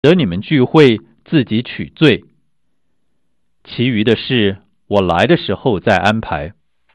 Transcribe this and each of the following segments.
得你们聚会自己取罪，其余的事我来的时候再安排。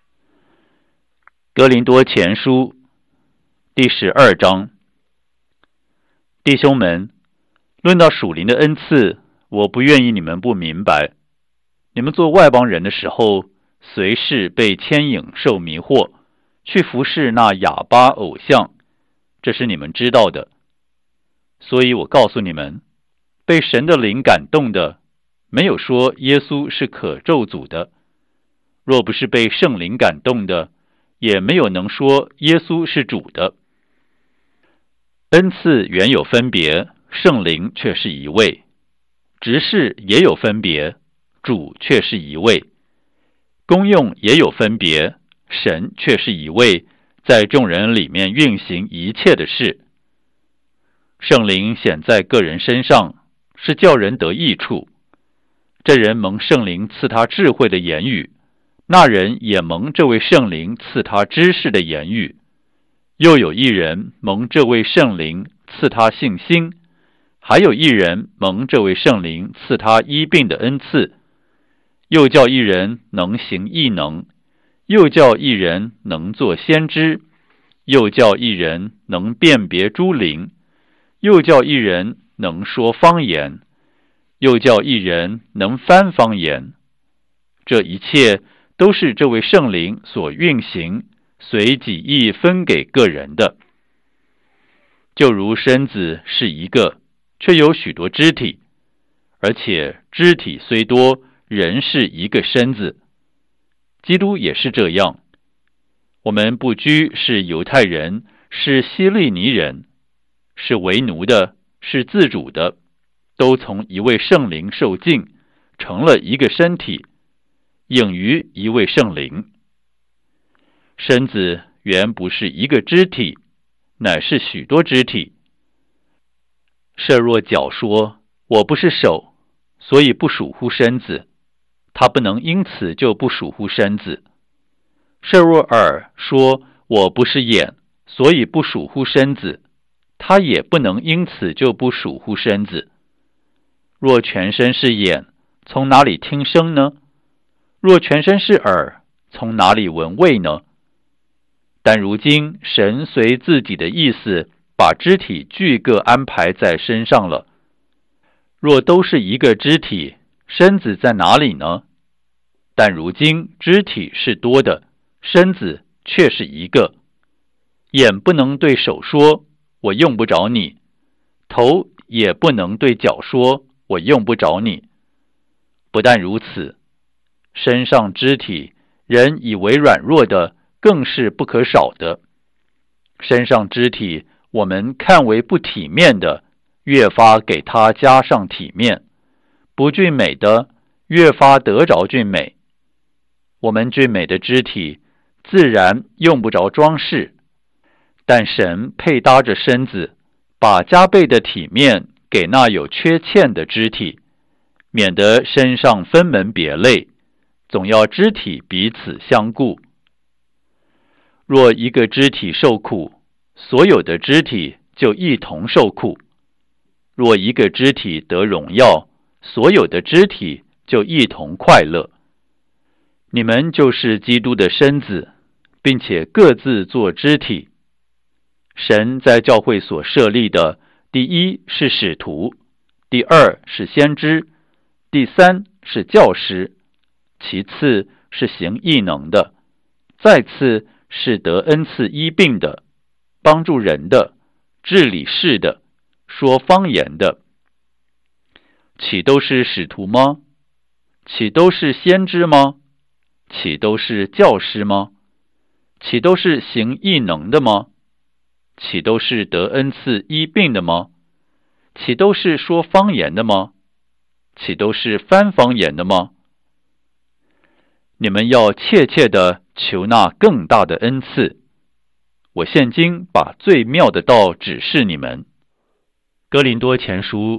哥林多前书第12章。弟兄们，论到属灵的恩赐，我不愿意你们不明白。你们做外邦人的时候，随事被牵引受迷惑，去服侍那哑巴偶像，这是你们知道的。所以我告诉你们，被神的灵感动的，没有说耶稣是可咒诅的；若不是被圣灵感动的，也没有能说耶稣是主的。恩赐原有分别，圣灵却是一位；执事也有分别，主却是一位；功用也有分别，神却是一位，在众人里面运行一切的事。圣灵显在个人身上，是叫人得益处。这人蒙圣灵赐他智慧的言语，那人也蒙这位圣灵赐他知识的言语。又有一人蒙这位圣灵赐他信心，还有一人蒙这位圣灵赐他医病的恩赐。又叫一人能行异能，又叫一人能做先知，又叫一人能辨别诸灵，又叫一人能说方言，又叫一人能翻方言。这一切都是这位圣灵所运行，随己意分给个人的。就如身子是一个，却有许多肢体，而且肢体虽多，人是一个身子。基督也是这样。我们不拘是犹太人，是希利尼人，是为奴的，是自主的，都从一位圣灵受浸，成了一个身体，应于一位圣灵。身子原不是一个肢体，乃是许多肢体。设若脚说，我不是手，所以不属乎身子，他不能因此就不属乎身子。设若耳说，我不是眼，所以不属乎身子，他也不能因此就不属乎身子。若全身是眼，从哪里听声呢？若全身是耳，从哪里闻味呢？但如今神随自己的意思，把肢体俱各安排在身上了。若都是一个肢体，身子在哪里呢？但如今肢体是多的，身子却是一个。眼不能对手说，我用不着你；头也不能对脚说，我用不着你。不但如此，身上肢体，人以为软弱的，更是不可少的。身上肢体，我们看为不体面的，越发给它加上体面；不俊美的，越发得着俊美。我们俊美的肢体，自然用不着装饰，但神配搭着身子，把加倍的体面给那有缺欠的肢体，免得身上分门别类，总要肢体彼此相顾。若一个肢体受苦，所有的肢体就一同受苦；若一个肢体得荣耀，所有的肢体就一同快乐。你们就是基督的身子，并且各自做肢体。神在教会所设立的，第一是使徒，第二是先知，第三是教师，其次是行异能的，再次是得恩赐医病的，帮助人的，治理事的，说方言的。岂都是使徒吗？岂都是先知吗？岂都是教师吗？岂都是行异能的吗？岂都是得恩赐医病的吗？岂都是说方言的吗？岂都是翻方言的吗？你们要切切的求那更大的恩赐。我现今把最妙的道指示你们。 哥林多前书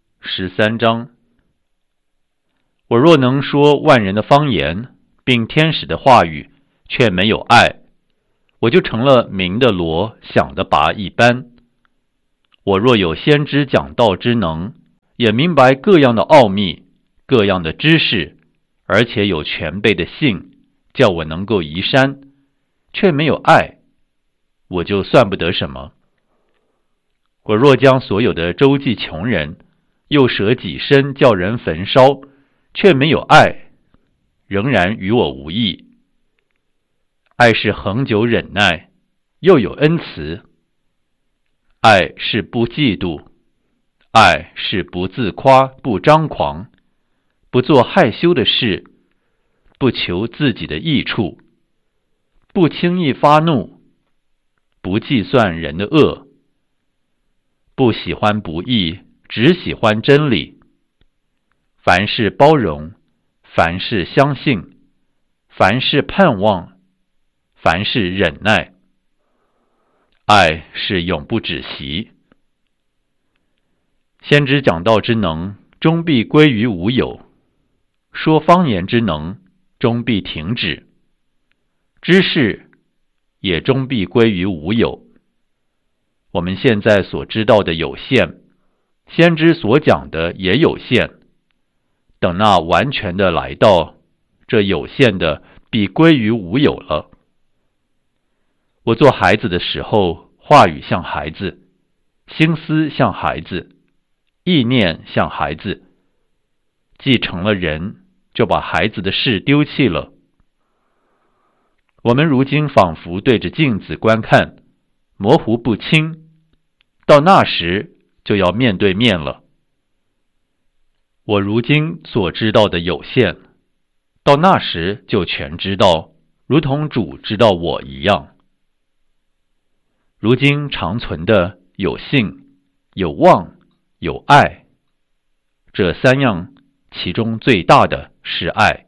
13章。我若能说万人的方言，并天使的话语，却没有爱，我就成了鸣的锣，响的钹一般。我若有先知讲道之能， 也明白各样的奥秘，各样的知识，而且有全备的信，叫我能够移山，却没有爱，我就算不得什么。我若将所有的周济穷人，又舍己身叫人焚烧，却没有爱，仍然与我无益。爱是恒久忍耐，又有恩慈。爱是不嫉妒，爱是不自夸，不张狂，不做害羞的事，不求自己的益处，不轻易发怒，不计算人的恶，不喜欢不义，只喜欢真理。凡事包容，凡事相信，凡事盼望，凡事忍耐。爱是永不止息。先知讲道之能，终必归于无有；说方言之能，终必停止；知识也终必归于无有。我们现在所知道的有限，先知所讲的也有限。等那完全的来到，这有限的必归于无有了。我做孩子的时候，话语像孩子，心思像孩子，意念像孩子。既成了人，就把孩子的事丢弃了。我们如今仿佛对着镜子观看，模糊不清，到那时就要面对面了。我如今所知道的有限，到那时就全知道，如同主知道我一样。如今长存的有信、有望、有爱，这三样，其中最大的是爱。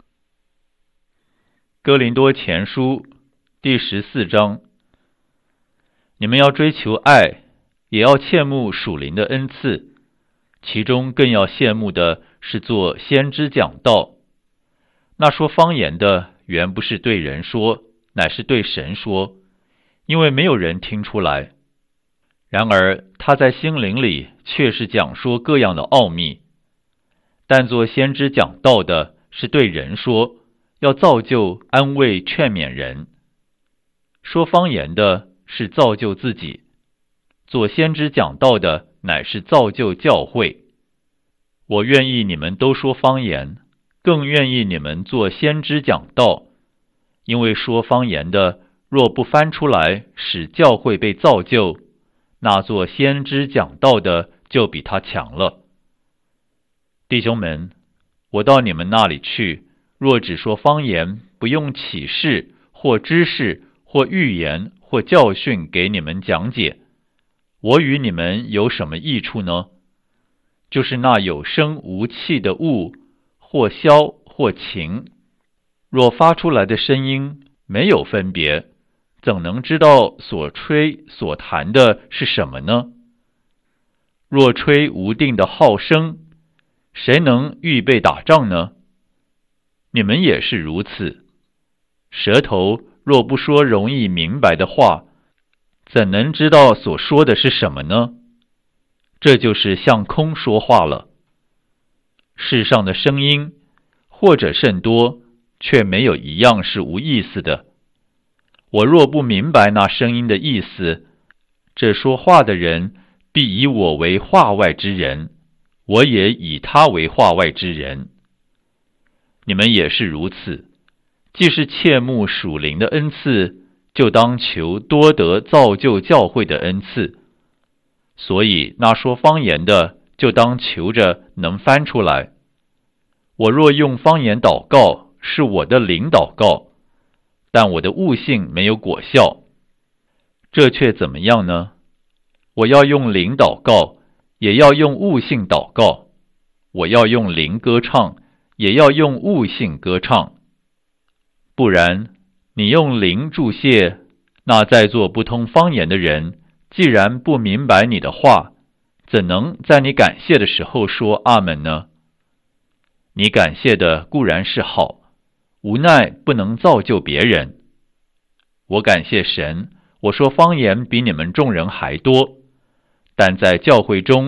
哥林多前书第14章，你们要追求爱，也要切慕属灵的恩赐，其中更要羡慕的是做先知讲道。那说方言的，原不是对人说，乃是对神说，因为没有人听出来。然而他在心灵里却是讲说各样的奥秘。但做先知讲道的，是对人说，要造就、安慰、劝勉人。说方言的是造就自己，做先知讲道的乃是造就教会。我愿意你们都说方言，更愿意你们做先知讲道，因为说方言的若不翻出来使教会被造就，那做先知讲道的就比他强了。弟兄们，我到你们那里去，若只说方言，不用启示或知识或预言或教训给你们讲解，我与你们有什么益处呢？就是那有声无气的物，或箫或琴，若发出来的声音没有分别，怎能知道所吹所弹的是什么呢？若吹无定的号声，谁能预备打仗呢？你们也是如此。舌头若不说容易明白的话，怎能知道所说的是什么呢？这就是向空说话了。世上的声音，或者甚多，却没有一样是无意思的。我若不明白那声音的意思，这说话的人必以我为话外之人，我也以他为话外之人。你们也是如此。既是切慕属灵的恩赐，就当求多得造就教会的恩赐。所以那说方言的，就当求着能翻出来。我若用方言祷告，是我的灵祷告，但我的悟性没有果效，这却怎么样呢？我要用灵祷告，也要用悟性祷告；我要用灵歌唱，也要用悟性歌唱。不然，你用灵注谢，那在座不通方言的人，既然不明白你的话，怎能在你感谢的时候说阿们呢？你感谢的固然是好，无奈不能造就别人。我感谢神，我说方言比你们众人还多，但在教会中，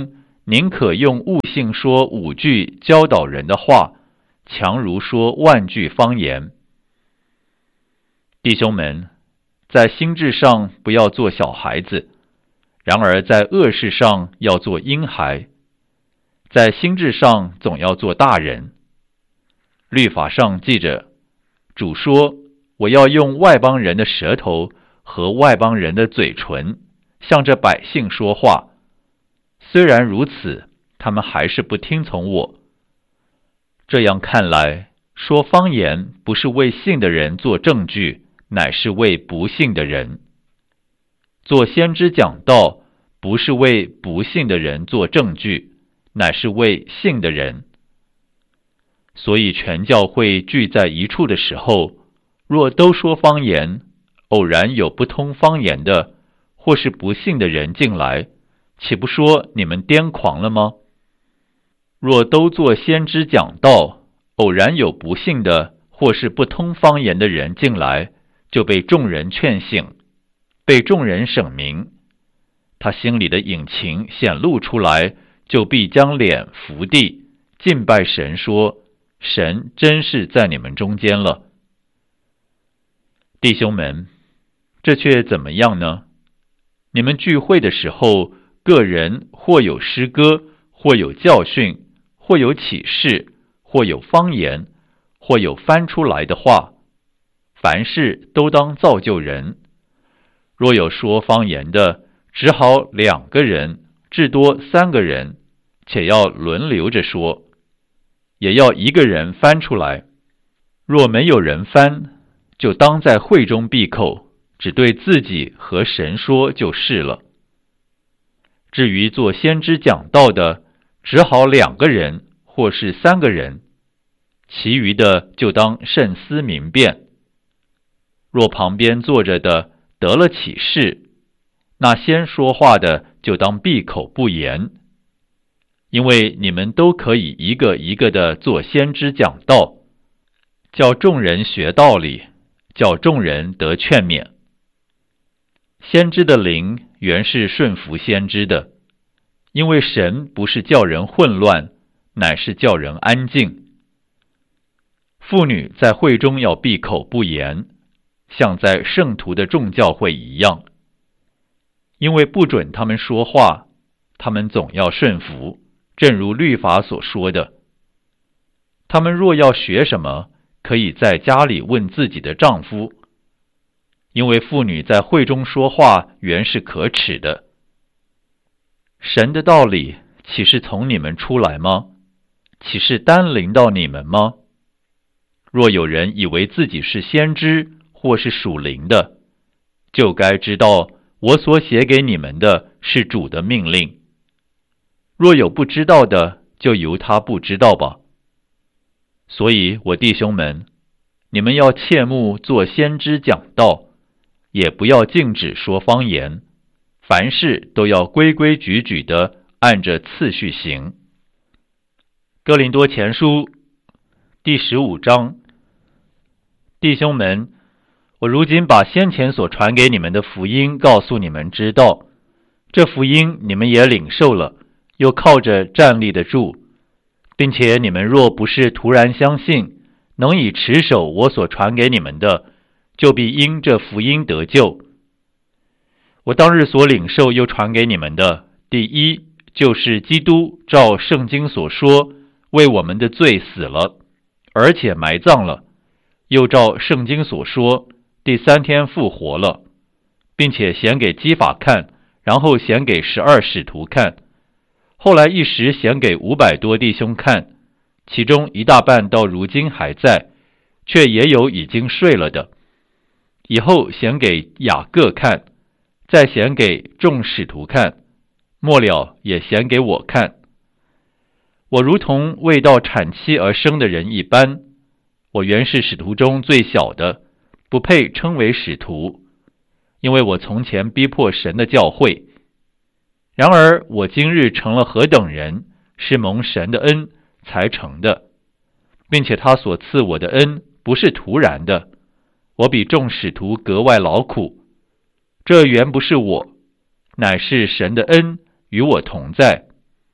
宁可用悟性说5句教导人的话，强如说万句方言。弟兄们，在心智上不要做小孩子，然而在恶事上要做婴孩，在心智上总要做大人。律法上记着，主说，我要用外邦人的舌头和外邦人的嘴唇向着百姓说话，虽然如此，他们还是不听从我。这样看来，说方言不是为信的人做证据，乃是为不信的人。做先知讲道，不是为不信的人做证据，乃是为信的人。所以全教会聚在一处的时候，若都说方言，偶然有不通方言的，或是不信的人进来，岂不说你们癫狂了吗？若都做先知讲道，偶然有不信的，或是不通方言的人进来，就被众人劝醒，被众人审明，他心里的隐情显露出来，就必将脸伏地，敬拜神，说：神真是在你们中间了。弟兄们，这却怎么样呢？你们聚会的时候，个人或有诗歌，或有教训，或有启示，或有方言，或有翻出来的话，凡事都当造就人。若有说方言的，只好2个人，至多3个人，且要轮流着说，也要1个人翻出来。若没有人翻，就当在会中闭口，只对自己和神说就是了。至于做先知讲道的，只好2个人或是3个人，其余的就当慎思明辨。若旁边坐着的得了启示，那先说话的就当闭口不言，因为你们都可以一个一个的做先知讲道，叫众人学道理，叫众人得劝勉。先知的灵原是顺服先知的，因为神不是叫人混乱，乃是叫人安静。妇女在会中要闭口不言，像在圣徒的众教会一样，因为不准他们说话，他们总要顺服，正如律法所说的。他们若要学什么，可以在家里问自己的丈夫，因为妇女在会中说话原是可耻的。神的道理岂是从你们出来吗？岂是单临到你们吗？若有人以为自己是先知或是属灵的，就该知道我所写给你们的是主的命令。若有不知道的，就由他不知道吧。所以我弟兄们，你们要切慕做先知讲道，也不要禁止说方言，凡事都要规规矩矩的按着次序行。哥林多前书第15章。弟兄们，我如今把先前所传给你们的福音告诉你们知道，这福音你们也领受了，又靠着站立得住，并且你们若不是突然相信，能以持守我所传给你们的，就必因这福音得救。我当日所领受又传给你们的，第一，就是基督照圣经所说，为我们的罪死了，而且埋葬了，又照圣经所说，第3天复活了，并且显给基法看，然后显给12使徒看，后来一时显给500多弟兄看，其中一大半到如今还在，却也有已经睡了的。以后显给雅各看，再显给众使徒看，末了也显给我看。我如同未到产期而生的人一般，我原是使徒中最小的，不配称为使徒，因为我从前逼迫神的教会。然而我今日成了何等人，是蒙神的恩才成的，并且他所赐我的恩不是突然的，我比众使徒格外劳苦。这原不是我，乃是神的恩与我同在。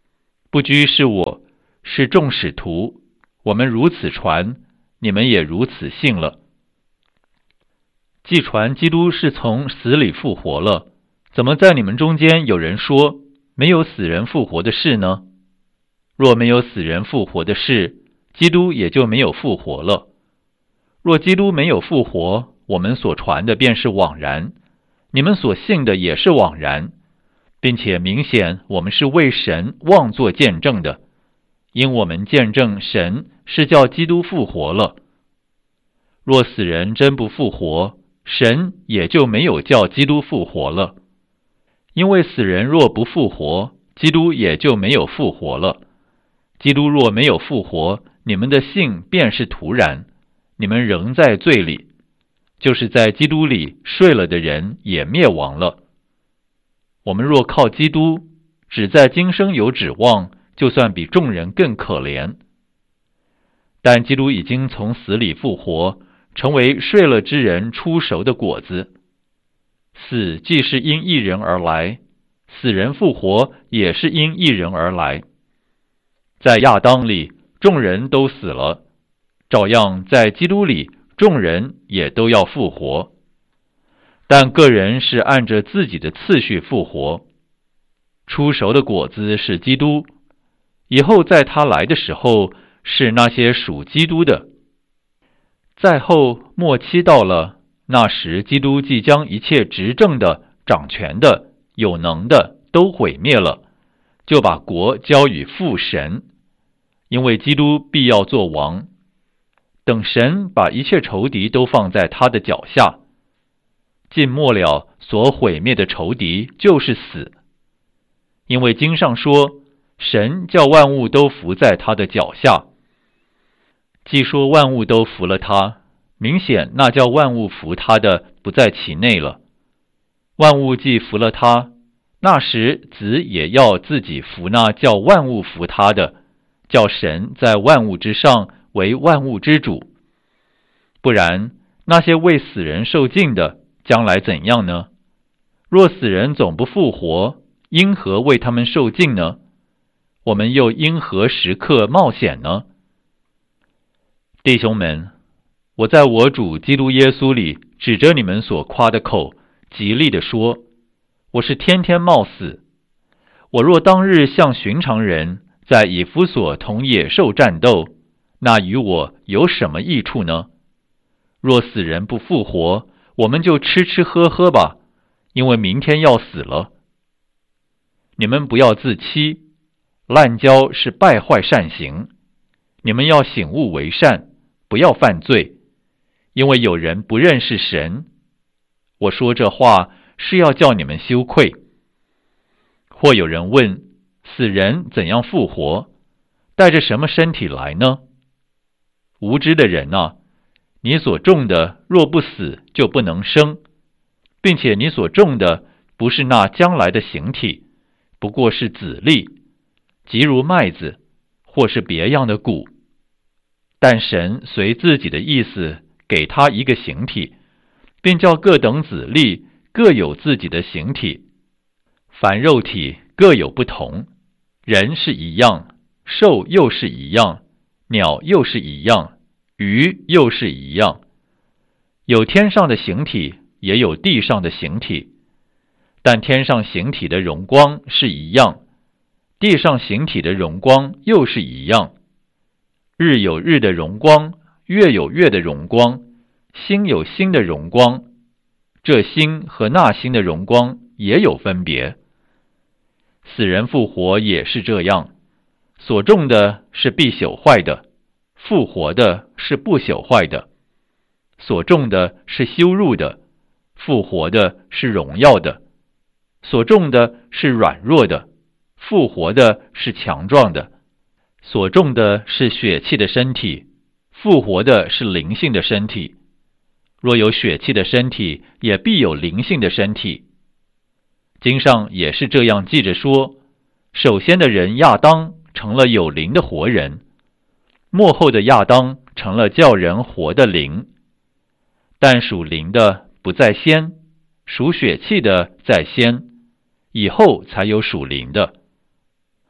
不拘是我，是众使徒，我们如此传，你们也如此信了。既传基督是从死里复活了，怎么在你们中间有人说没有死人复活的事呢？若没有死人复活的事，基督也就没有复活了。若基督没有复活，我们所传的便是枉然，你们所信的也是枉然，并且明显我们是为神妄作见证的，因我们见证神是叫基督复活了。若死人真不复活，神也就没有叫基督复活了。因为死人若不复活，基督也就没有复活了。基督若没有复活，你们的信便是徒然，你们仍在罪里，就是在基督里睡了的人也灭亡了。我们若靠基督，只在今生有指望，就算比众人更可怜。但基督已经从死里复活，成为睡了之人出熟的果子。死既是因一人而来，死人复活也是因一人而来。在亚当里，众人都死了，照样在基督里，众人也都要复活。但个人是按着自己的次序复活。出熟的果子是基督，以后在他来的时候，是那些属基督的。再后末期到了，那时基督即将一切执政的、掌权的、有能的都毁灭了，就把国交与父神，因为基督必要做王。等神把一切仇敌都放在他的脚下，尽末了，所毁灭的仇敌就是死。因为经上说，神叫万物都伏在他的脚下。既说万物都服了他，明显那叫万物服他的不在其内了。万物既服了他，那时子也要自己服那叫万物服他的，叫神在万物之上为万物之主。不然，那些为死人受尽的，将来怎样呢？若死人总不复活，因何为他们受尽呢？我们又因何时刻冒险呢？弟兄们，我在我主基督耶稣里指着你们所夸的口，极力地说，我是天天冒死。我若当日像寻常人，在以弗所同野兽战斗，那与我有什么益处呢？若死人不复活，我们就吃吃喝喝吧，因为明天要死了。你们不要自欺，滥交是败坏善行。你们要醒悟为善，不要犯罪，因为有人不认识神。我说这话是要叫你们羞愧。或有人问，死人怎样复活？带着什么身体来呢？无知的人啊，你所种的若不死，就不能生，并且你所种的不是那将来的形体，不过是籽粒，即如麦子，或是别样的谷。但神随自己的意思给他一个形体，并叫各等籽粒各有自己的形体。凡肉体各有不同，人是一样，兽又是一样，鸟又是一样，鱼又是一样。有天上的形体，也有地上的形体，但天上形体的荣光是一样，地上形体的荣光又是一样。日有日的荣光，月有月的荣光，星有星的荣光，这星和那星的荣光也有分别。死人复活也是这样，所种的是必朽坏的，复活的是不朽坏的；所种的是羞辱的，复活的是荣耀的；所种的是软弱的，复活的是强壮的；所种的是血气的身体，复活的是灵性的身体。若有血气的身体，也必有灵性的身体。经上也是这样记着说，首先的人亚当成了有灵的活人，末后的亚当成了叫人活的灵。但属灵的不在先，属血气的在先，以后才有属灵的。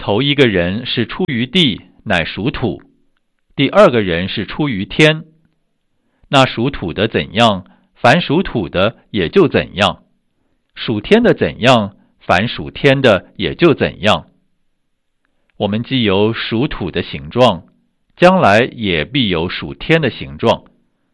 头一个人是出于地，乃属土；第二个人是出于天。那属土的怎样，凡属土的也就怎样；属天的怎样，凡属天的也就怎样。我们既有属土的形状，将来也必有属天的形状。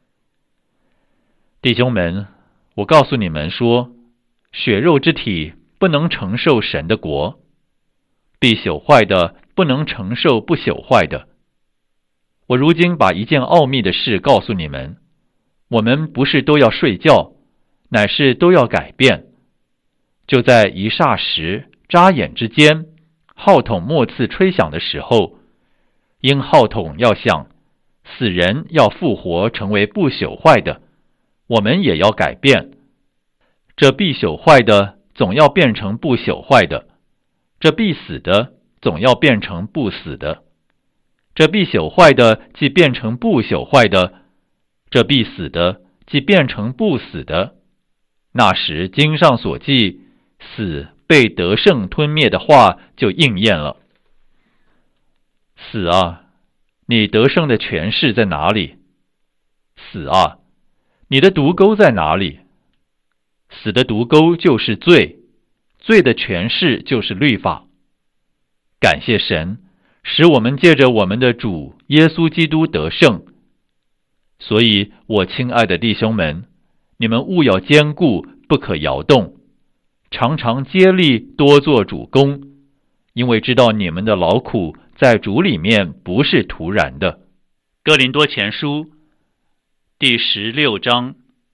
弟兄们，我告诉你们说，血肉之体不能承受神的国，必朽坏的不能承受不朽坏的。我如今把一件奥秘的事告诉你们，我们不是都要睡觉，乃是都要改变。就在一霎时眨眼之间，号筒末次吹响的时候，因号筒要响，死人要复活成为不朽坏的，我们也要改变。这必朽坏的总要变成不朽坏的，这必死的总要变成不死的。这必朽坏的既变成不朽坏的，这必死的既变成不死的。那时经上所记，死被得胜吞灭的话就应验了。死啊，你得胜的权势在哪里？死啊，你的毒钩在哪里？死的毒钩就是罪，罪的权势就是律法。感谢神，使我们借着我们的主耶稣基督得胜。所以我亲爱的弟兄们，你们务要坚固，不可摇动，常常竭力多做主工，因为知道你们的劳苦在主里面不是徒然的。 哥林多前书第16章。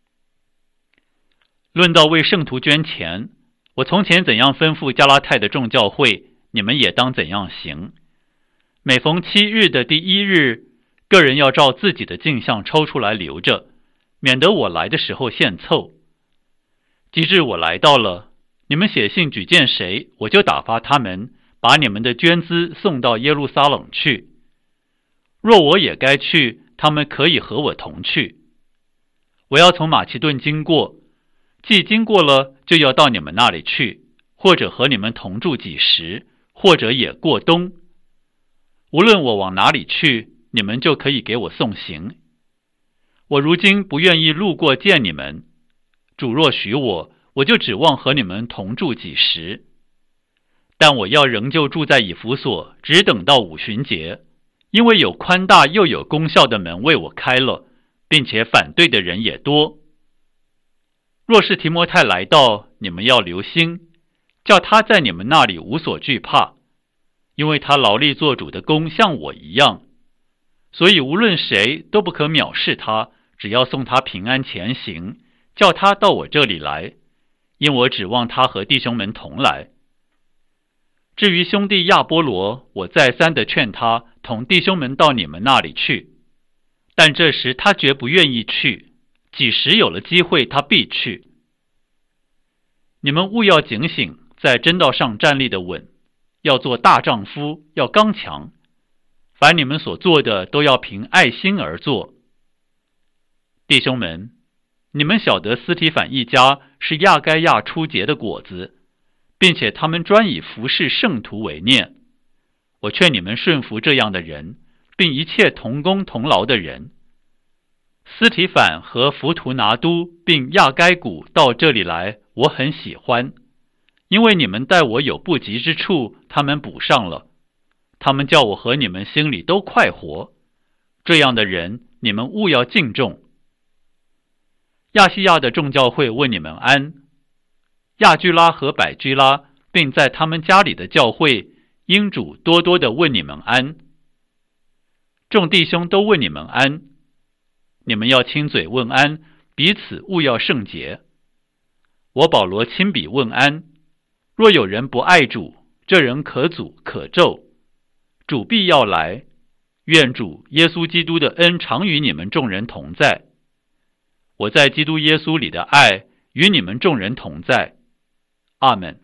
论到为圣徒捐钱，我从前怎样吩咐加拉太的众教会，你们也当怎样行。每逢7日的第1日，个人要照自己的进项抽出来留着，免得我来的时候献凑。及至我来到了，你们写信举荐谁，我就打发他们把你们的捐资送到耶路撒冷去。若我也该去，他们可以和我同去。我要从马其顿经过，既经过了，就要到你们那里去，或者和你们同住几时，或者也过冬。无论我往哪里去，你们就可以给我送行。我如今不愿意路过见你们，主若许我，我就指望和你们同住几时。但我要仍旧住在以弗所，只等到五旬节，因为有宽大又有功效的门为我开了，并且反对的人也多。若是提摩太来到，你们要留心，叫他在你们那里无所惧怕，因为他劳力做主的工像我一样，所以无论谁都不可藐视他，只要送他平安前行，叫他到我这里来，因我指望他和弟兄们同来。至于兄弟亚波罗，我再三的劝他同弟兄们到你们那里去，但这时他绝不愿意去，几时有了机会，他必去。你们务要警醒，在真道上站立的稳，要做大丈夫，要刚强。凡你们所做的，都要凭爱心而做。弟兄们，你们晓得斯提反一家是亚该亚初结的果子，并且他们专以服侍圣徒为念。我劝你们顺服这样的人，并一切同工同劳的人。斯提反和弗图拿都并亚该古到这里来，我很喜欢，因为你们待我有不及之处，他们补上了。他们叫我和你们心里都快活。这样的人，你们务要敬重。亚细亚的众教会问你们安。亚居拉和百居拉，并在他们家里的教会，因主多多的问你们安。众弟兄都问你们安。你们要亲嘴问安，彼此务要圣洁。我保罗亲笔问安。若有人不爱主，这人可诅可咒。主必要来，愿主耶稣基督的恩常与你们众人同在。我在基督耶稣里的爱与你们众人同在。阿们。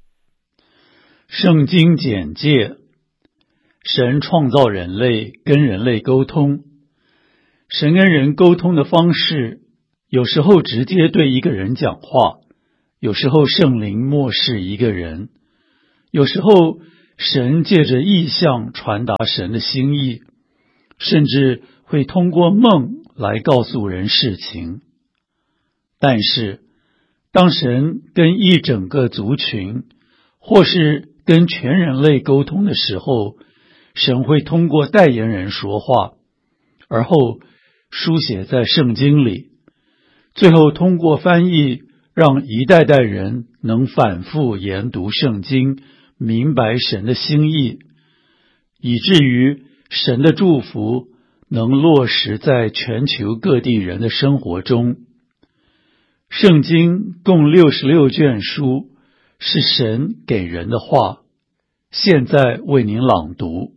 圣经简介：神创造人类，跟人类沟通。神跟人沟通的方式，有时候直接对一个人讲话，有时候圣灵默示一个人，有时候神借着异象传达神的心意，甚至会通过梦来告诉人事情。但是，当神跟一整个族群，或是跟全人类沟通的时候，神会通过代言人说话，而后书写在圣经里，最后通过翻译，让一代代人能反复研读圣经，明白神的心意，以至于神的祝福能落实在全球各地人的生活中。圣经共66卷书，是神给人的话，现在为您朗读。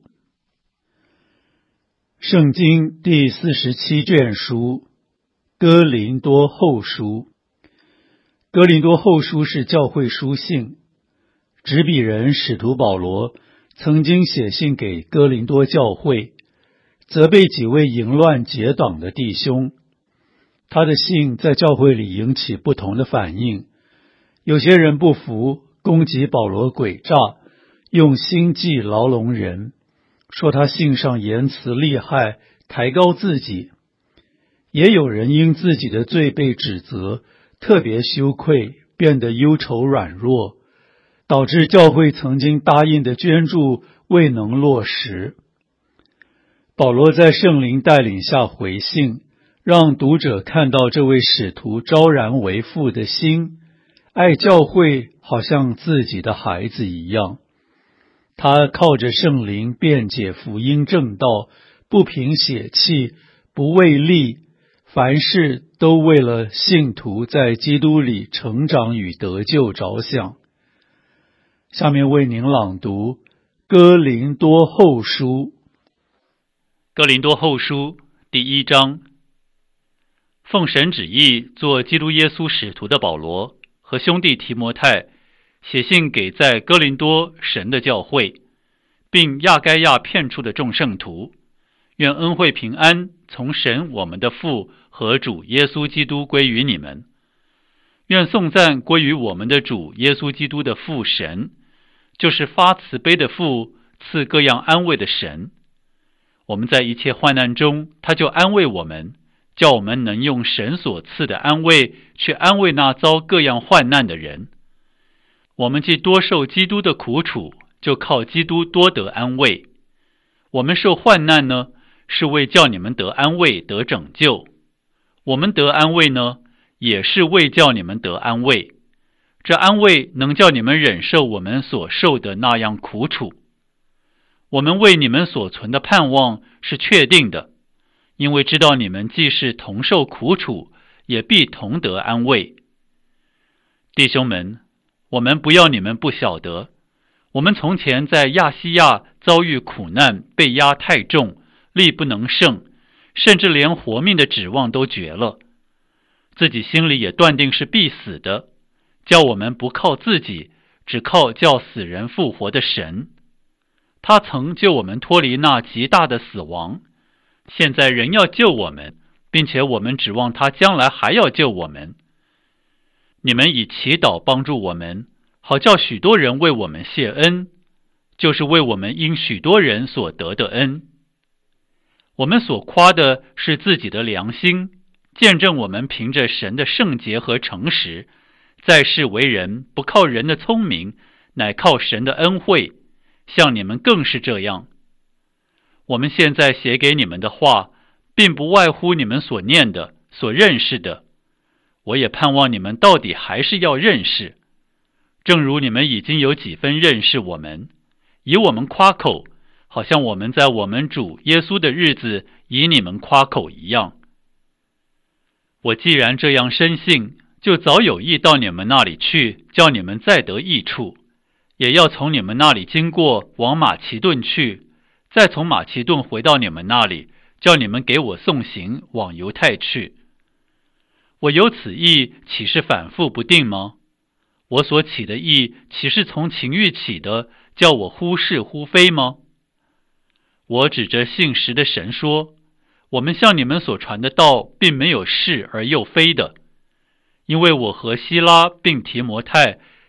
圣经第47卷书，哥林多后书。哥林多后书是教会书信，执笔人使徒保罗曾经写信给哥林多教会，责备几位淫乱结党的弟兄。他的信在教会里引起不同的反应，有些人不服，攻击保罗诡诈，用心计牢笼人，说他信上言辞厉害，抬高自己。也有人因自己的罪被指责，特别羞愧，变得忧愁软弱，导致教会曾经答应的捐助未能落实。保罗在圣灵带领下回信，让读者看到这位使徒昭然为父的心，爱教会好像自己的孩子一样。他靠着圣灵辩解福音正道，不凭血气，不为利，凡事都为了信徒在基督里成长与得救着想。下面为您朗读哥林多后书。 哥林多后书第1章。奉神旨意做基督耶稣使徒的保罗和兄弟提摩太，写信给在哥林多神的教会，并亚该亚遍处的众圣徒，愿恩惠平安从神我们的父和主耶稣基督归于你们。愿颂赞归于我们的主耶稣基督的父神，就是发慈悲的父，赐各样安慰的神。我们在一切患难中，他就安慰我们，叫我们能用神所赐的安慰去安慰那遭各样患难的人。我们既多受基督的苦楚，就靠基督多得安慰。我们受患难呢，是为叫你们得安慰，得拯救；我们得安慰呢，也是为叫你们得安慰。这安慰能叫你们忍受我们所受的那样苦楚。我们为你们所存的盼望是确定的，因为知道你们既是同受苦楚，也必同得安慰。弟兄们，我们不要你们不晓得，我们从前在亚细亚遭遇苦难，被压太重，力不能胜，甚至连活命的指望都绝了，自己心里也断定是必死的，叫我们不靠自己，只靠叫死人复活的神。他曾救我们脱离那极大的死亡，现在仍要救我们，并且我们指望他将来还要救我们。你们以祈祷帮助我们，好叫许多人为我们谢恩，就是为我们因许多人所得的恩。我们所夸的是自己的良心，见证我们凭着神的圣洁和诚实，在世为人，不靠人的聪明，乃靠神的恩惠，像你们更是这样。我们现在写给你们的话，并不外乎你们所念的，所认识的。我也盼望你们到底还是要认识，正如你们已经有几分认识我们，以我们夸口，好像我们在我们主耶稣的日子以你们夸口一样。我既然这样深信，就早有意到你们那里去，叫你们再得益处，也要从你们那里经过，往马其顿去，再从马其顿回到你们那里，叫你们给我送行，往犹太去。我有此意，岂是反复不定吗？我所起的意，岂是从情欲起的，叫我忽是忽非吗？我指着信实的神说，我们向你们所传的道，并没有是而又非的，因为我和希拉并提摩太，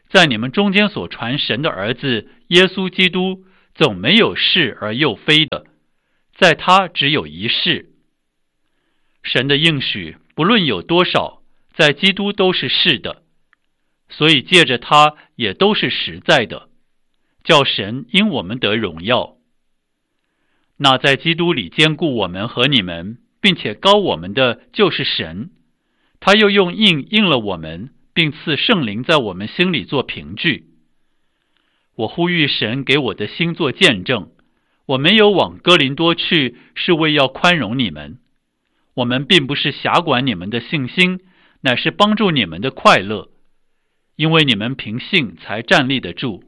在你们中间所传神的儿子耶稣基督，总没有是而又非的，在他只有一是。神的应许不论有多少，在基督都是是的，所以借着他也都是实在的，叫神因我们得荣耀。那在基督里坚固我们和你们，并且膏我们的就是神，他又用印了我们，并赐圣灵在我们心里做凭据。我呼吁神给我的心做见证，我没有往哥林多去，是为要宽容你们。我们并不是辖管你们的信心，乃是帮助你们的快乐，因为你们凭信才站立得住。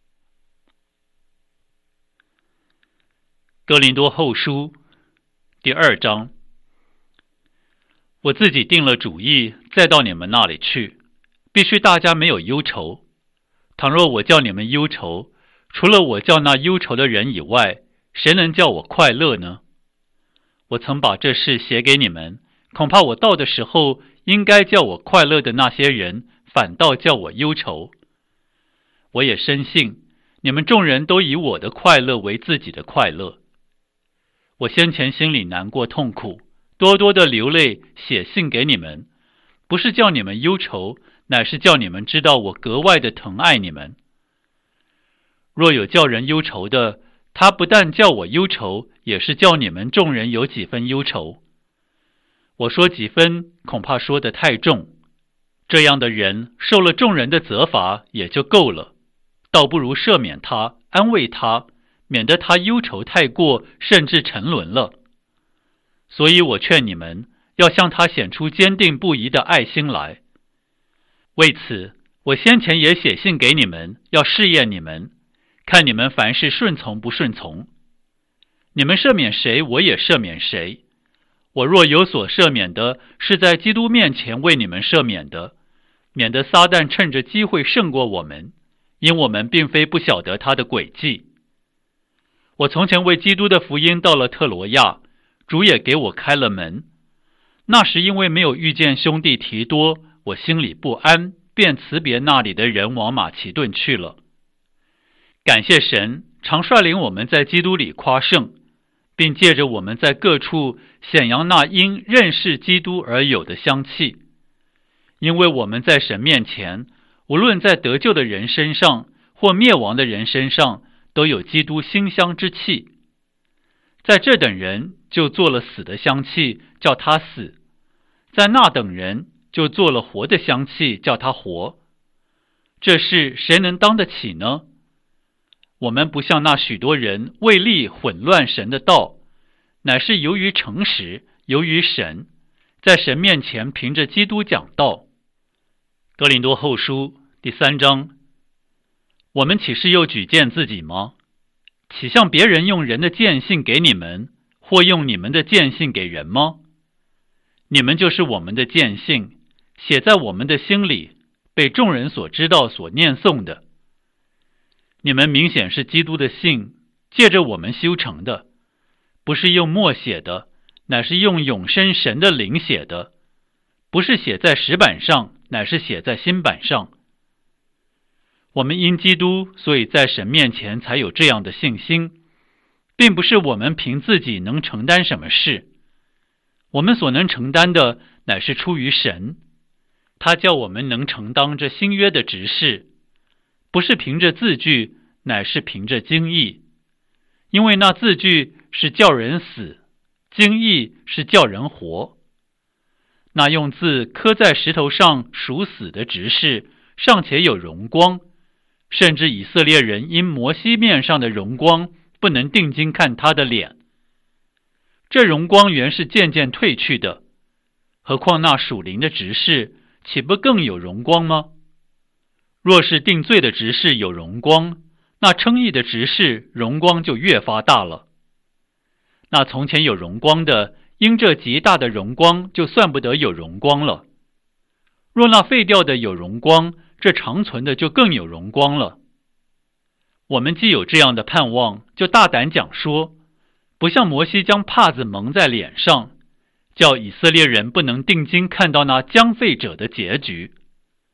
哥林多后书第2章。我自己定了主意，再到你们那里去，必须大家没有忧愁。倘若我叫你们忧愁，除了我叫那忧愁的人以外，谁能叫我快乐呢？我曾把这事写给你们，恐怕我到的时候，应该叫我快乐的那些人，反倒叫我忧愁。我也深信，你们众人都以我的快乐为自己的快乐。我先前心里难过痛苦，多多的流泪写信给你们，不是叫你们忧愁，乃是叫你们知道我格外的疼爱你们。若有叫人忧愁的，他不但叫我忧愁，也是叫你们众人有几分忧愁。我说几分，恐怕说得太重，这样的人受了众人的责罚也就够了，倒不如赦免他，安慰他，免得他忧愁太过，甚至沉沦了。所以我劝你们要向他显出坚定不移的爱心来。为此，我先前也写信给你们，要试验你们，看你们凡事顺从不顺从。你们赦免谁，我也赦免谁。我若有所赦免的，是在基督面前为你们赦免的，免得撒旦趁着机会胜过我们，因我们并非不晓得他的诡计。我从前为基督的福音到了特罗亚，主也给我开了门。那时因为没有遇见兄弟提多，我心里不安，便辞别那里的人，往马其顿去了。感谢神，常率领我们在基督里夸胜，并借着我们在各处显扬那因认识基督而有的香气。因为我们在神面前，无论在得救的人身上或灭亡的人身上，都有基督馨香之气。在这等人就做了死的香气，叫他死；在那等人就做了活的香气，叫他活。这事谁能当得起呢？我们不像那许多人为利混乱神的道，乃是由于诚实，由于神，在神面前凭着基督讲道。哥林多后书第3章。我们岂是又举荐自己吗？岂像别人用人的荐信给你们，或用你们的荐信给人吗？你们就是我们的荐信，写在我们的心里，被众人所知道，所念诵的。你们明显是基督的信，借着我们修成的，不是用墨写的，乃是用永生神的灵写的，不是写在石板上，乃是写在心板上。我们因基督，所以在神面前才有这样的信心，并不是我们凭自己能承担什么事。我们所能承担的，乃是出于神，他叫我们能承当这新约的职事，不是凭着字句，乃是凭着经意。因为那字句是叫人死，经意是叫人活。那用字刻在石头上属死的职事，尚且有荣光，甚至以色列人因摩西面上的荣光，不能定睛看他的脸。这荣光原是渐渐退去的，何况那属灵的职事，岂不更有荣光吗？若是定罪的职事有荣光，那称义的职事荣光就越发大了。那从前有荣光的，因这极大的荣光，就算不得有荣光了。若那废掉的有荣光，这长存的就更有荣光了。我们既有这样的盼望，就大胆讲说，不像摩西将帕子蒙在脸上，叫以色列人不能定睛看到那将废者的结局。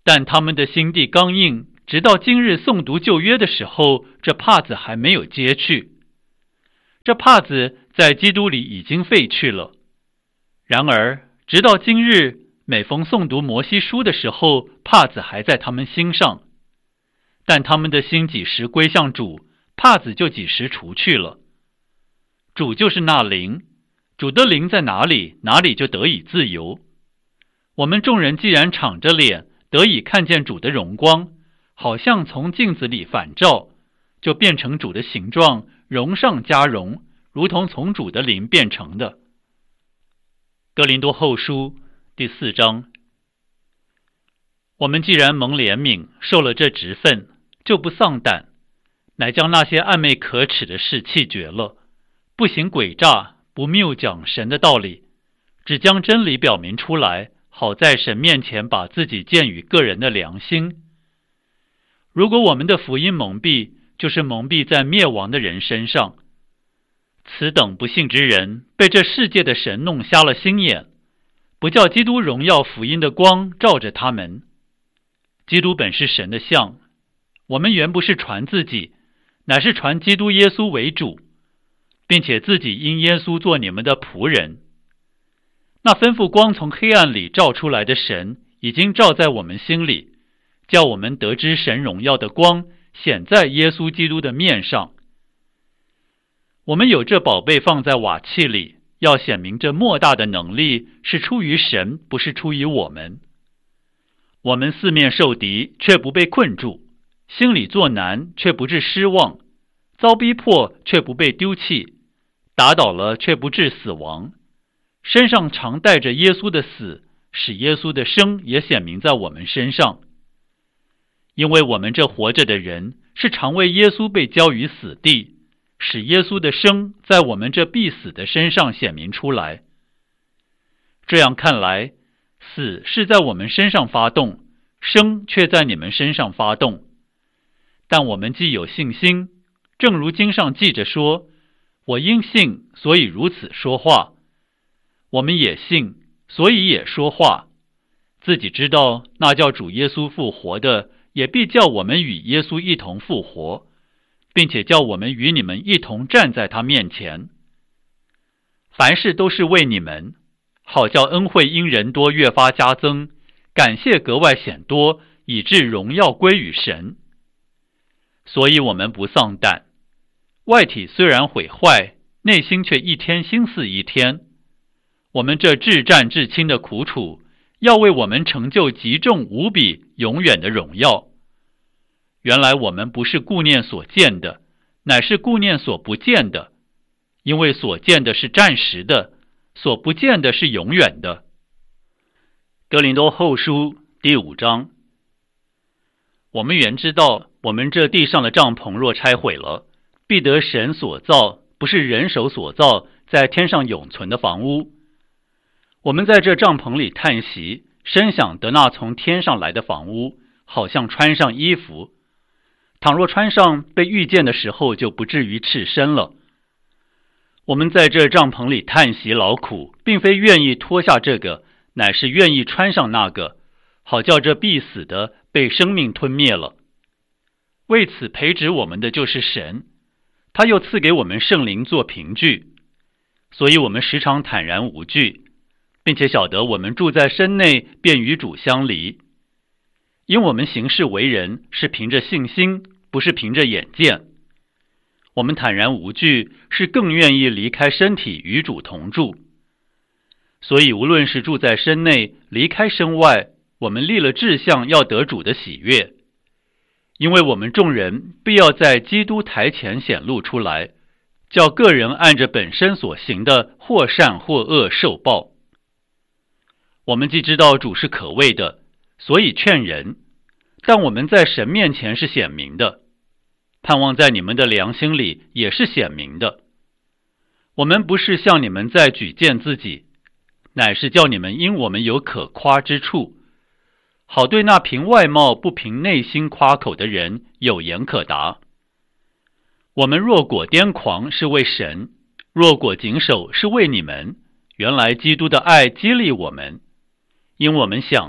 但他们的心地刚硬，直到今日诵读旧约的时候，这帕子还没有揭去。这帕子在基督里已经废去了。然而，直到今日，每逢诵读摩西书的时候，帕子还在他们心上。但他们的心几时归向主，帕子就几时除去了。主就是那灵，主的灵在哪里，哪里就得以自由。我们众人既然敞着脸，得以看见主的荣光，好像从镜子里反照，就变成主的形状，荣上加荣，如同从主的灵变成的。哥林多后书第4章。我们既然蒙怜悯，受了这职分，就不丧胆，乃将那些暧昧可耻的事弃绝了，不行诡诈，不谬讲神的道理，只将真理表明出来，好在神面前把自己鉴于个人的良心。如果我们的福音蒙蔽，就是蒙蔽在灭亡的人身上。此等不信之人，被这世界的神弄瞎了心眼，不叫基督荣耀福音的光照着他们。基督本是神的像，我们原不是传自己，乃是传基督耶稣为主，并且自己因耶稣做你们的仆人。那吩咐光从黑暗里照出来的神，已经照在我们心里，叫我们得知神荣耀的光显在耶稣基督的面上。我们有这宝贝放在瓦器里，要显明这莫大的能力是出于神，不是出于我们。我们四面受敌，却不被困住；心里作难，却不致失望；遭逼迫，却不被丢弃；打倒了，却不致死亡。身上常带着耶稣的死，使耶稣的生也显明在我们身上。因为我们这活着的人，是常为耶稣被交于死地，使耶稣的生在我们这必死的身上显明出来。这样看来，死是在我们身上发动，生却在你们身上发动。但我们既有信心，正如经上记着说，我因信，所以如此说话。我们也信，所以也说话，自己知道那叫主耶稣复活的，也必叫我们与耶稣一同复活，并且叫我们与你们一同站在他面前。凡事都是为你们，好叫恩惠因人多越发加增，感谢格外显多，以致荣耀归于神。所以我们不丧胆，外体虽然毁坏，内心却一天心似一天。我们这至战至轻的苦楚，要为我们成就极重无比永远的荣耀。原来我们不是顾念所见的，乃是顾念所不见的，因为所见的是暂时的，所不见的是永远的。哥林多后书第5章。我们原知道，我们这地上的帐篷若拆毁了，必得神所造，不是人手所造，在天上永存的房屋。我们在这帐篷里叹息，深想得那从天上来的房屋，好像穿上衣服。倘若穿上，被遇见的时候就不至于赤身了。我们在这帐篷里叹息劳苦，并非愿意脱下这个，乃是愿意穿上那个，好叫这必死的被生命吞灭了。为此培植我们的就是神，他又赐给我们圣灵做凭据，所以我们时常坦然无惧，并且晓得我们住在身内，便与主相离。因我们行事为人，是凭着信心，不是凭着眼见。我们坦然无惧，是更愿意离开身体与主同住。所以无论是住在身内，离开身外，我们立了志向，要得主的喜悦。因为我们众人必要在基督台前显露出来，叫个人按着本身所行的，或善或恶受报。我们既知道主是可畏的，所以劝人，但我们在神面前是显明的，盼望在你们的良心里也是显明的。我们不是向你们在举荐自己，乃是叫你们因我们有可夸之处，好对那凭外貌不凭内心夸口的人有言可答。我们若果癫狂，是为神；若果谨守，是为你们。原来基督的爱激励我们，因我们想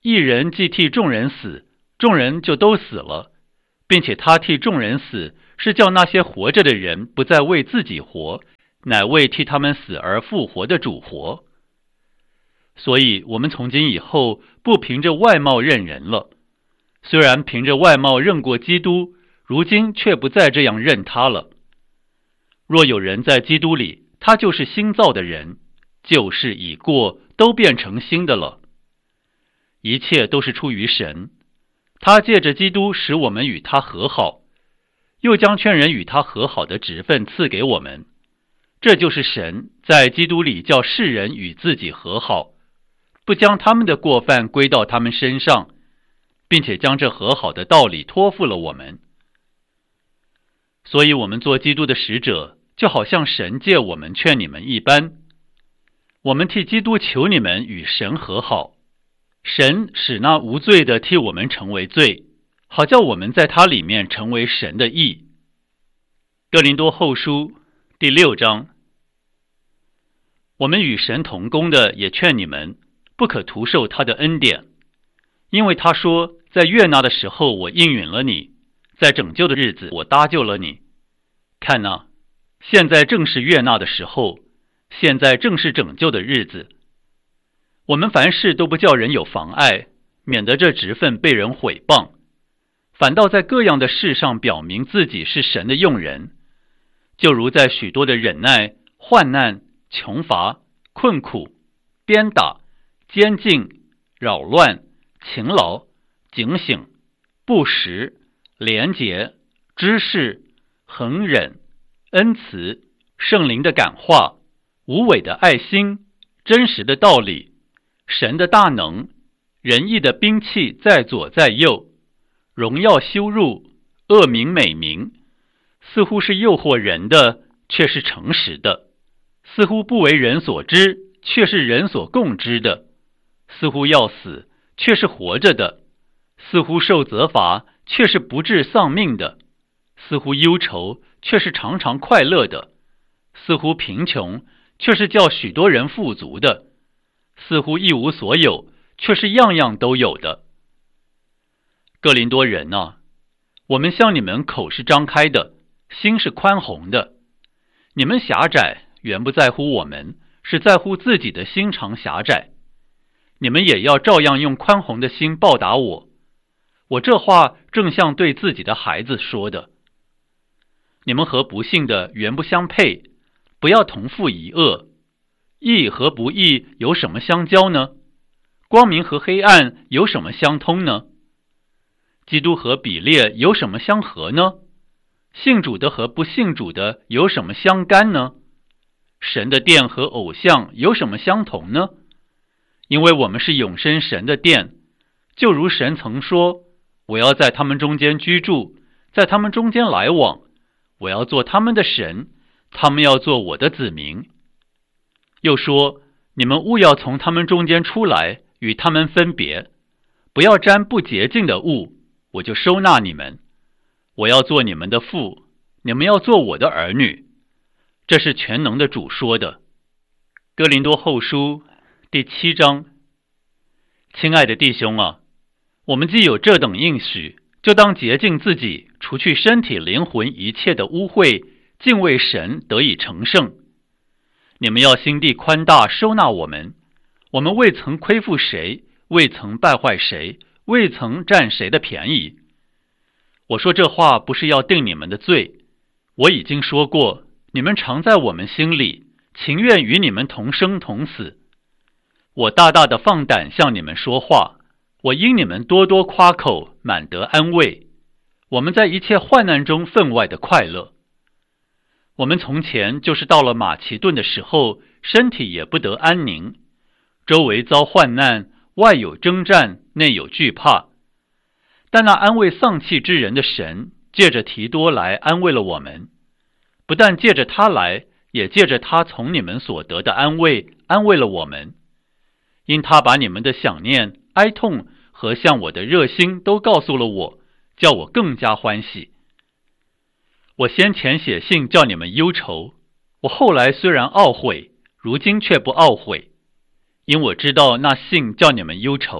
一人既替众人死，众人就都死了，并且他替众人死，是叫那些活着的人不再为自己活，乃为替他们死而复活的主活。所以我们从今以后不凭着外貌认人了，虽然凭着外貌认过基督，如今却不再这样认他了。若有人在基督里，他就是新造的人，旧事已过，都变成新的了。一切都是出于神，他借着基督使我们与他和好，又将劝人与他和好的职分赐给我们。这就是神在基督里叫世人与自己和好，不将他们的过犯归到他们身上，并且将这和好的道理托付了我们。所以我们做基督的使者，就好像神借我们劝你们一般。我们替基督求你们与神和好，神使那无罪的替我们成为罪，好叫我们在他里面成为神的义。哥林多后书第6章。我们与神同工的也劝你们，不可徒受他的恩典，因为他说，在悦纳的时候我应允了你，在拯救的日子我搭救了你。看哪，现在正是悦纳的时候，现在正是拯救的日子。我们凡事都不叫人有妨碍，免得这职分被人毁谤，反倒在各样的事上表明自己是神的用人，就如在许多的忍耐、患难、穷乏、困苦、鞭打、监禁、扰乱、勤劳、警醒、不时、廉洁、知识、恒忍、恩慈、圣灵的感化、无伪的爱心、真实的道理、神的大能、仁义的兵器在左在右，荣耀羞辱、恶名美名，似乎是诱惑人的，却是诚实的；似乎不为人所知，却是人所共知的；似乎要死，却是活着的；似乎受责罚，却是不致丧命的；似乎忧愁，却是常常快乐的；似乎贫穷，却是叫许多人富足的；似乎一无所有，却是样样都有的。哥林多人啊，我们向你们口是张开的，心是宽宏的。你们狭窄，原不在乎我们，是在乎自己的心肠狭窄。你们也要照样用宽宏的心报答我。我这话正像对自己的孩子说的。你们和不信的原不相配，不要同负一恶。义和不义有什么相交呢？光明和黑暗有什么相通呢？基督和比列有什么相合呢？信主的和不信主的有什么相干呢？神的殿和偶像有什么相同呢？因为我们是永生神的殿，就如神曾说，我要在他们中间居住，在他们中间来往，我要做他们的神，他们要做我的子民。又说，你们务要从他们中间出来，与他们分别，不要沾不洁净的物，我就收纳你们。我要做你们的父，你们要做我的儿女。这是全能的主说的。哥林多后书第7章。亲爱的弟兄啊，我们既有这等应许，就当洁净自己，除去身体灵魂一切的污秽，敬畏神，得以成圣。你们要心地宽大，收纳我们。我们未曾亏负谁，未曾败坏谁，未曾占谁的便宜。我说这话不是要定你们的罪，我已经说过，你们常在我们心里，情愿与你们同生同死。我大大的放胆向你们说话，我因你们多多夸口，满得安慰。我们在一切患难中分外的快乐。我们从前就是到了马其顿的时候，身体也不得安宁，周围遭患难，外有征战，内有惧怕。但那安慰丧气之人的神，借着提多来安慰了我们，不但借着他来，也借着他从你们所得的安慰，安慰了我们。因他把你们的想念、哀痛和向我的热心都告诉了我，叫我更加欢喜。我先前写信叫你们忧愁，我后来虽然懊悔，如今却不懊悔，因我知道那信叫你们忧愁，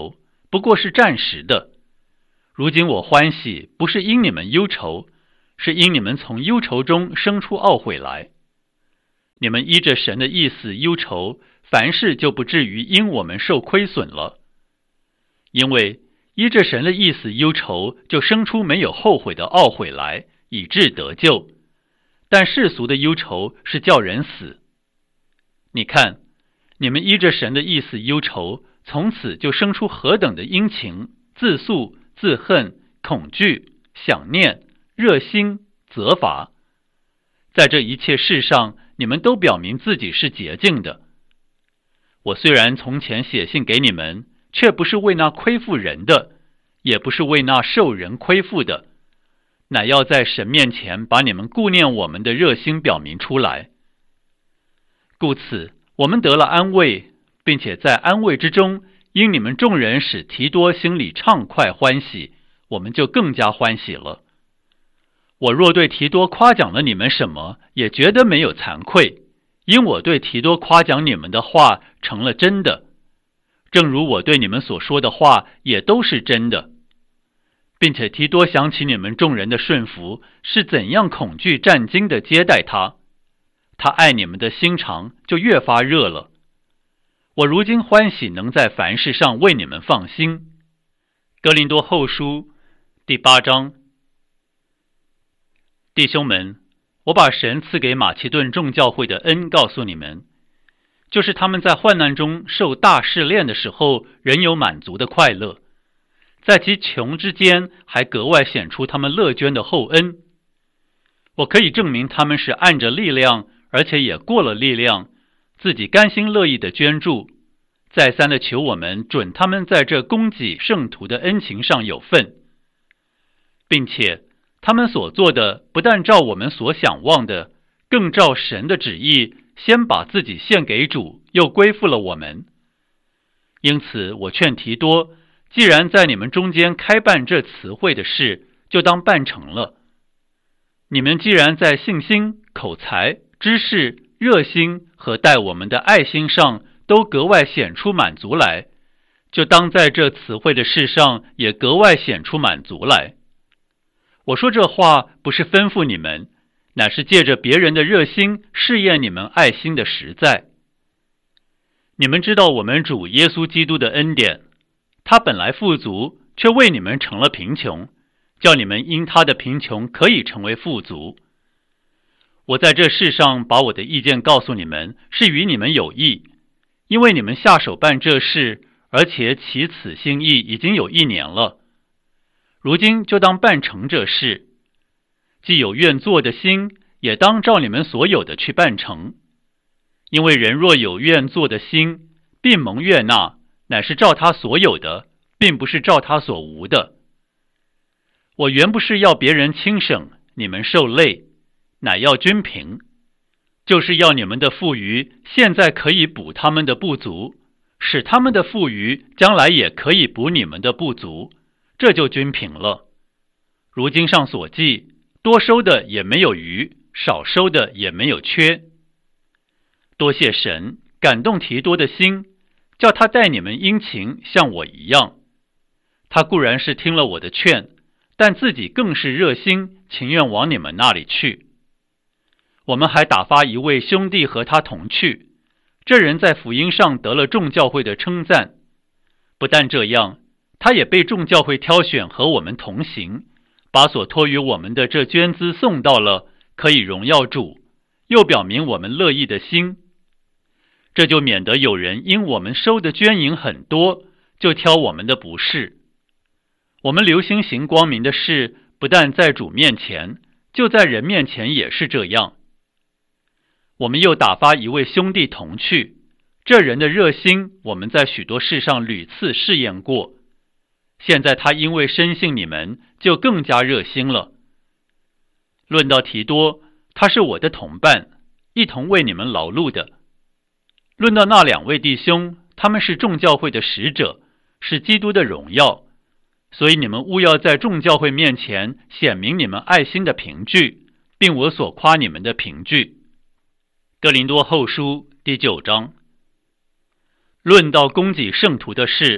不过是暂时的。如今我欢喜，不是因你们忧愁，是因你们从忧愁中生出懊悔来。你们依着神的意思忧愁，凡事就不至于因我们受亏损了。因为依着神的意思忧愁，就生出没有后悔的懊悔来，以致得救。但世俗的忧愁是叫人死。你看，你们依着神的意思忧愁，从此就生出何等的殷勤、自诉、自恨、恐惧、想念、热心、责罚。在这一切事上，你们都表明自己是洁净的。我虽然从前写信给你们，却不是为那亏负人的，也不是为那受人亏负的，乃要在神面前把你们顾念我们的热心表明出来。故此，我们得了安慰，并且在安慰之中，因你们众人使提多心里畅快欢喜，我们就更加欢喜了。我若对提多夸奖了你们什么，也觉得没有惭愧，因我对提多夸奖你们的话成了真的，正如我对你们所说的话也都是真的。并且提多想起你们众人的顺服，是怎样恐惧战兢地接待他，他爱你们的心肠就越发热了。我如今欢喜能在凡事上为你们放心。哥林多后书第8章。弟兄们，我把神赐给马其顿众教会的恩告诉你们，就是他们在患难中受大试炼的时候，仍有满足的快乐，在其穷之间还格外显出他们乐捐的厚恩。我可以证明他们是按着力量，而且也过了力量，自己甘心乐意的捐助，再三的求我们准他们在这供给圣徒的恩情上有份，并且他们所做的不但照我们所想望的，更照神的旨意，先把自己献给主，又归附了我们。因此我劝提多，既然在你们中间开办这词汇的事，就当办成了。你们既然在信心、口才、知识、热心和待我们的爱心上都格外显出满足来，就当在这词汇的事上也格外显出满足来。我说这话不是吩咐你们，乃是借着别人的热心试验你们爱心的实在。你们知道我们主耶稣基督的恩典，他本来富足，却为你们成了贫穷，叫你们因他的贫穷可以成为富足。我在这世上把我的意见告诉你们，是与你们有益，因为你们下手办这事，而且起此心意已经有1年了。如今就当办成这事，既有愿做的心，也当照你们所有的去办成。因为人若有愿做的心，必蒙悦纳，乃是照他所有的，并不是照他所无的。我原不是要别人轻省，你们受累，乃要均平，就是要你们的富余现在可以补他们的不足，使他们的富余将来也可以补你们的不足，这就均平了。如经上所记，多收的也没有余，少收的也没有缺。多谢神感动提多的心，叫他待你们殷勤，像我一样。他固然是听了我的劝，但自己更是热心，情愿往你们那里去。我们还打发一位兄弟和他同去，这人在福音上得了众教会的称赞。不但这样，他也被众教会挑选和我们同行，把所托于我们的这捐资送到了，可以荣耀主，又表明我们乐意的心。这就免得有人因我们收的捐银很多，就挑我们的不是。我们留心行光明的事，不但在主面前，就在人面前也是这样。我们又打发一位兄弟同去，这人的热心我们在许多事上屡次试验过，现在他因为深信你们，就更加热心了。论到提多，他是我的同伴，一同为你们劳碌的。论到那2位弟兄，他们是众教会的使者，是基督的荣耀，所以你们务要在众教会面前显明你们爱心的凭据，并我所夸你们的凭据。哥林多后书第9章。论到供给圣徒的事，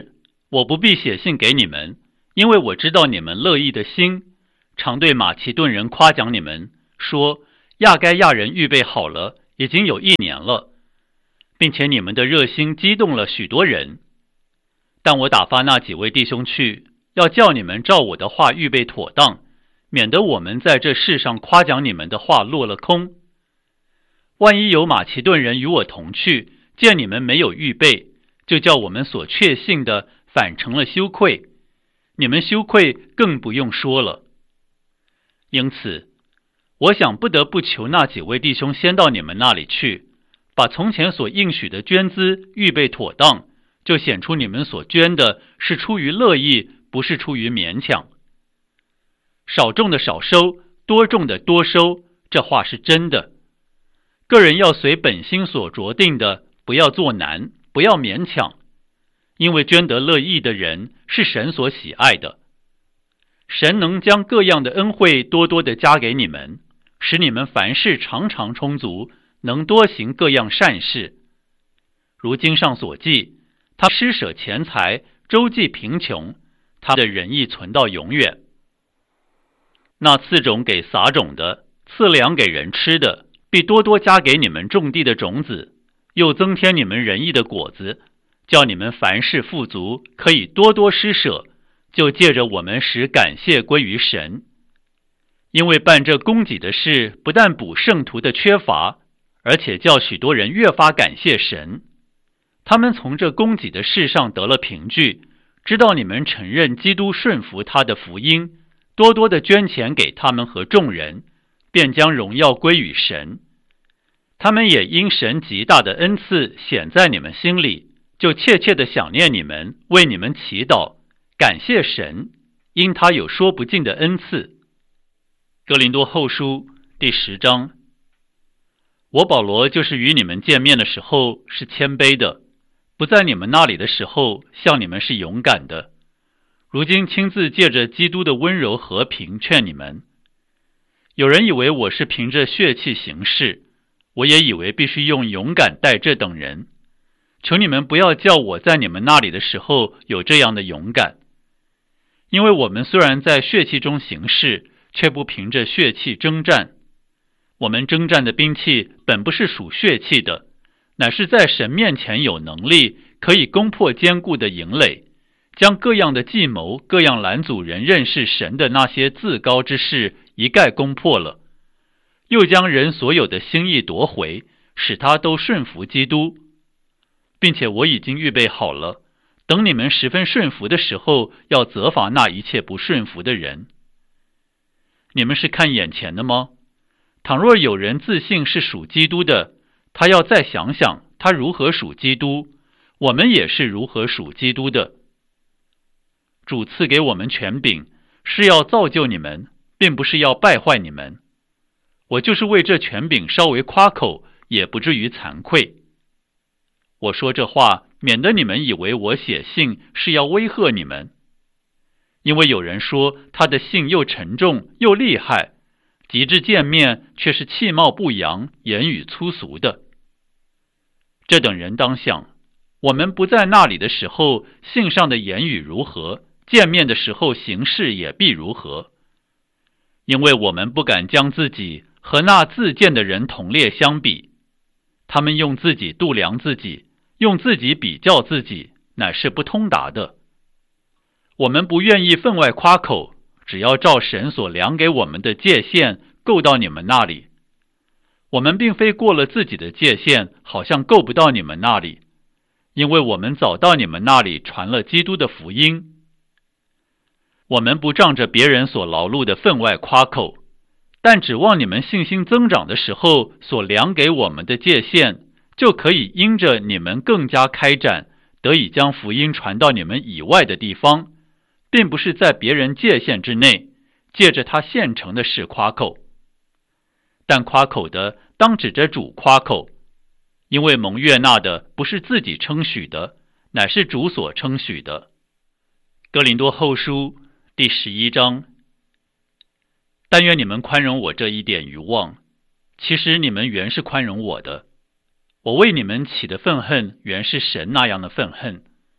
我不必写信给你们，因为我知道你们乐意的心，常对马其顿人夸奖你们，说亚该亚人预备好了，已经有1年了，并且你们的热心激动了许多人。但我打发那几位弟兄去，要叫你们照我的话预备妥当，免得我们在这世上夸奖你们的话落了空。万一有马其顿人与我同去，见你们没有预备，就叫我们所确信的反成了羞愧，你们羞愧更不用说了。因此，我想不得不求那几位弟兄先到你们那里去，把从前所应许的捐资预备妥当，就显出你们所捐的是出于乐意，不是出于勉强。少种的少收，多种的多收，这话是真的。个人要随本心所酌定的，不要做难，不要勉强，因为捐得乐意的人是神所喜爱的。神能将各样的恩惠多多的加给你们，使你们凡事常常充足，能多行各样善事。如经上所记，他施舍钱财，周济贫穷，他的仁义存到永远。那赐种给撒种的，赐粮给人吃的，必多多加给你们种地的种子，又增添你们仁义的果子，叫你们凡事富足，可以多多施舍，就借着我们使感谢归于神。因为办这供给的事，不但补圣徒的缺乏，而且叫许多人越发感谢神。他们从这供给的事上得了凭据，知道你们承认基督顺服他的福音，多多的捐钱给他们和众人，便将荣耀归于神。他们也因神极大的恩赐显在你们心里，就切切的想念你们，为你们祈祷，感谢神，因他有说不尽的恩赐。哥林多后书第10章。我保罗就是与你们见面的时候是谦卑的，不在你们那里的时候向你们是勇敢的，如今亲自借着基督的温柔和平劝你们。有人以为我是凭着血气行事，我也以为必须用勇敢待这等人。求你们不要叫我在你们那里的时候有这样的勇敢，因为我们虽然在血气中行事，却不凭着血气征战。我们征战的兵器本不是属血气的，乃是在神面前有能力，可以攻破坚固的营垒，将各样的计谋，各样拦阻人认识神的那些自高之事一概攻破了，又将人所有的心意夺回，使他都顺服基督。并且我已经预备好了，等你们十分顺服的时候，要责罚那一切不顺服的人。你们是看眼前的吗？倘若有人自信是属基督的，他要再想想他如何属基督，我们也是如何属基督的。主赐给我们权柄，是要造就你们，并不是要败坏你们。我就是为这权柄稍微夸口，也不至于惭愧。我说这话，免得你们以为我写信是要威吓你们。因为有人说他的信又沉重又厉害，及至见面却是气貌不扬，言语粗俗的。这等人当想，我们不在那里的时候，信上的言语如何，见面的时候行事也必如何。因为我们不敢将自己和那自荐的人同列相比，他们用自己度量自己，用自己比较自己，乃是不通达的。我们不愿意分外夸口，只要照神所量给我们的界限够到你们那里。我们并非过了自己的界限，好像够不到你们那里，因为我们早到你们那里传了基督的福音。我们不仗着别人所劳碌的分外夸口，但指望你们信心增长的时候所量给我们的界限，就可以因着你们更加开展，得以将福音传到你们以外的地方，并不是在别人界限之内，借着他现成的事夸口。但夸口的当指着主夸口，因为蒙悦纳的不是自己称许的，乃是主所称许的。哥林多后书第11章。但愿你们宽容我这一点愚妄，其实你们原是宽容我的。我为你们起的愤恨，原是神那样的愤恨，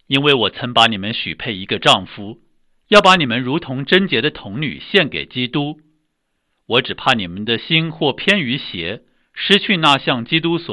因为我曾把你们许配一个丈夫，要把你们如同贞洁的童女献给基督。我只怕你们的心或偏于邪，失去那向基督所